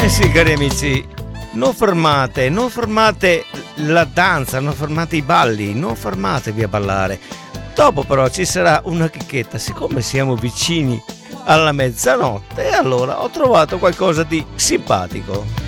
sì, cari amici, non fermate la danza, non fermate i balli, non fermatevi a ballare. Dopo però ci sarà una chicchetta, siccome siamo vicini alla mezzanotte, allora ho trovato qualcosa di simpatico.